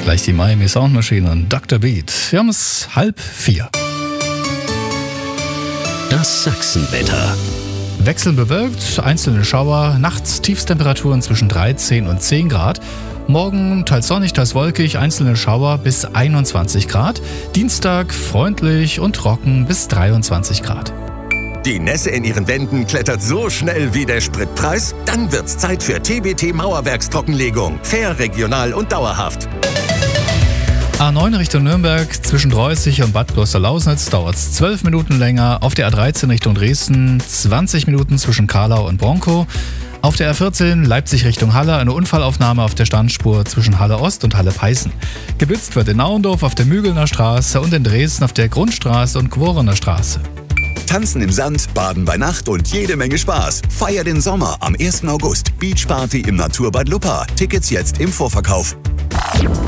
Gleich die Miami Sound Machine und Dr. Beat. Wir haben es 3:30. Das Sachsenwetter. Wechselnd bewölkt, einzelne Schauer, nachts Tiefstemperaturen zwischen 13 und 10 Grad. Morgen teils sonnig, teils wolkig, einzelne Schauer bis 21 Grad. Dienstag freundlich und trocken bis 23 Grad. Die Nässe in ihren Wänden klettert so schnell wie der Spritpreis? Dann wird's Zeit für TBT Mauerwerkstrockenlegung. Fair, regional und dauerhaft. A9 Richtung Nürnberg, zwischen Dreußig und Bad Kloster-Lausnitz dauert es 12 Minuten länger. Auf der A13 Richtung Dresden 20 Minuten zwischen Kahlau und Bronkow. Auf der A14 Leipzig Richtung Halle eine Unfallaufnahme auf der Standspur zwischen Halle Ost und Halle Peißen. Geblitzt wird in Nauendorf auf der Mügelner Straße und in Dresden auf der Grundstraße und Gworener Straße. Tanzen im Sand, Baden bei Nacht und jede Menge Spaß. Feier den Sommer am 1. August. Beachparty im Naturbad Luppa. Tickets jetzt im Vorverkauf.